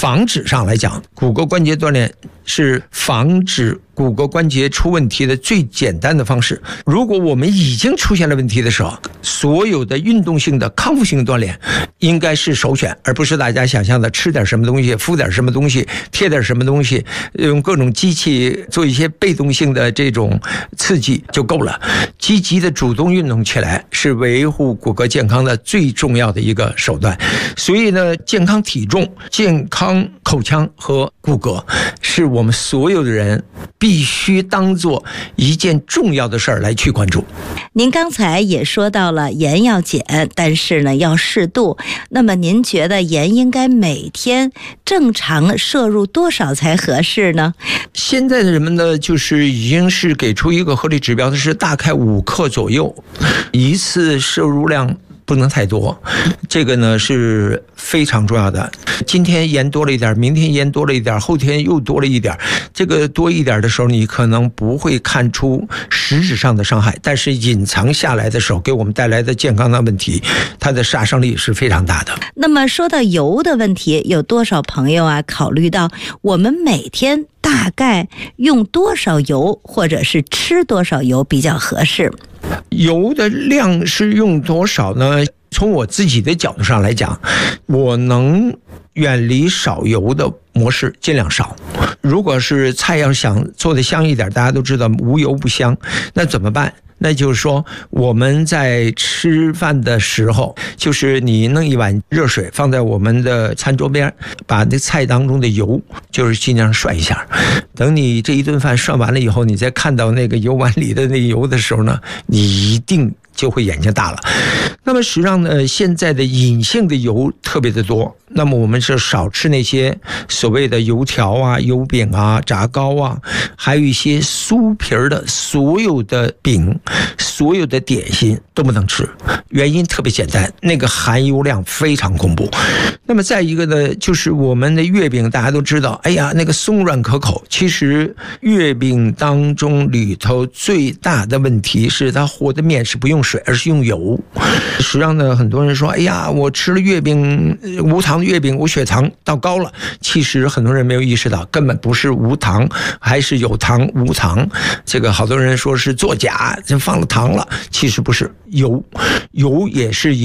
防止上来讲，骨骼关节锻炼是防止骨骼关节出问题的最简单的方式。如果我们已经出现了问题的时候，所有的运动性的康复性锻炼应该是首选，而不是大家想象的吃点什么东西，敷点什么东西，贴点什么东西，用各种机器做一些被动性的这种刺激就够了。积极的主动运动起来是维护骨骼健康的最重要的一个手段。所以呢，健康体重、健康口腔和骨骼是我们所有的人必须当做一件重要的事儿来去关注。 您刚才也说到了盐要减，但是呢要适度。那么您觉得盐应该每天正常摄入多少才合适呢？ 现在的人们呢，就是已经是给出一个合理指标的是大概5克左右，一次摄入量不能太多，这个呢是非常重要的。今天盐多了一点，明天盐多了一点，后天又多了一点，这个多一点的时候你可能不会看出实质上的伤害，但是隐藏下来的时候给我们带来的健康的问题，它的杀伤力是非常大的。 那么说到油的问题，有多少朋友啊考虑到我们每天大概用多少油或者是吃多少油比较合适？ 油的量是用多少呢？从我自己的角度上来讲，我能远离少油的模式尽量少。如果是菜要想做得香一点，大家都知道无油不香，那怎么办？那就是说我们在吃饭的时候，就是你弄一碗热水放在我们的餐桌边，把那菜当中的油就是尽量涮一下。等你这一顿饭涮完了以后，你再看到那个油碗里的那个油的时候呢，你一定就会眼睛大了。那么实际上呢，现在的隐性的油特别的多，那么我们是少吃那些所谓的油条啊、油饼啊、炸糕啊，还有一些酥皮的所有的饼、所有的点心都不能吃，原因特别简单，那个含油量非常恐怖。那么再一个呢，就是我们的月饼大家都知道，哎呀那个松软可口，其实月饼当中里头最大的问题是它和的面是不用水，而是用油。实际上呢，很多人说，哎呀我吃了月饼，无糖的月饼我血糖到高了，其实很多人没有意识到根本不是无糖，还是有糖无糖。这个好多人说是作假，就放了糖了，其实不是，油也是